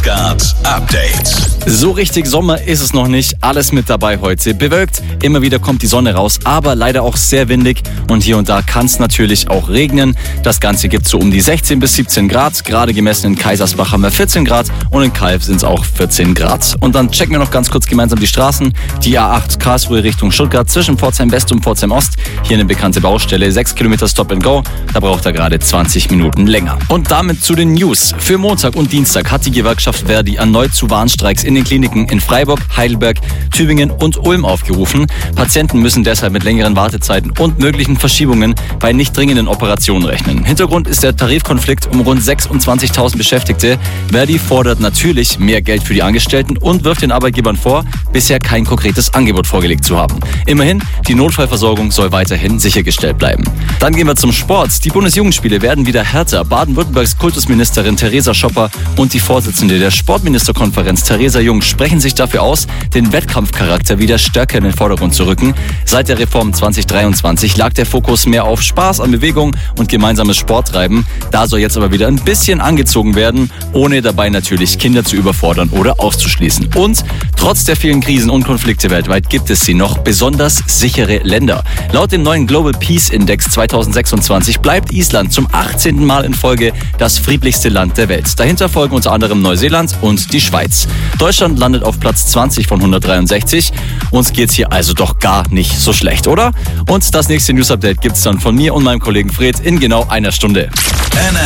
Stuttgart Update. So richtig Sommer ist es noch nicht. Alles mit dabei heute. Bewölkt, immer wieder kommt die Sonne raus, aber leider auch sehr windig. Und hier und da kann es natürlich auch regnen. Das Ganze gibt so um die 16 bis 17 Grad. Gerade gemessen in Kaisersbach haben wir 14 Grad und in Calw sind es auch 14 Grad. Und dann checken wir noch ganz kurz gemeinsam die Straßen. Die A8 Karlsruhe Richtung Stuttgart zwischen Pforzheim West und Pforzheim Ost. Hier eine bekannte Baustelle, 6 Kilometer Stop and Go. Da braucht er gerade 20 Minuten länger. Und damit zu den News. Für Montag und Dienstag hat die Gewerkschaft Verdi erneut zu Warnstreiks in den Kliniken in Freiburg, Heidelberg, Tübingen und Ulm aufgerufen. Patienten müssen deshalb mit längeren Wartezeiten und möglichen Verschiebungen bei nicht dringenden Operationen rechnen. Hintergrund ist der Tarifkonflikt um rund 26.000 Beschäftigte. Verdi fordert natürlich mehr Geld für die Angestellten und wirft den Arbeitgebern vor, bisher kein konkretes Angebot vorgelegt zu haben. Immerhin, die Notfallversorgung soll weiterhin sichergestellt bleiben. Dann gehen wir zum Sport. Die Bundesjugendspiele werden wieder härter. Baden-Württembergs Kultusministerin Theresa Schopper und die Vorsitzende der Sportministerkonferenz Theresa Jung sprechen sich dafür aus, den Wettkampfcharakter wieder stärker in den Vordergrund zu rücken. Seit der Reform 2023 lag der Fokus mehr auf Spaß an Bewegung und gemeinsames Sporttreiben. Da soll jetzt aber wieder ein bisschen angezogen werden, ohne dabei natürlich Kinder zu überfordern oder auszuschließen. Und trotz der vielen Krisen und Konflikte weltweit gibt es sie noch besonders sichere Länder. Laut dem neuen Global Peace Index 2026 bleibt Island zum 18. Mal in Folge das friedlichste Land der Welt. Dahinter folgen unter anderem Neuseeland und die Schweiz. Deutschland landet auf Platz 20 von 163. Uns geht's hier also doch gar nicht so schlecht, oder? Und das nächste News-Update gibt's dann von mir und meinem Kollegen Fred in genau einer Stunde.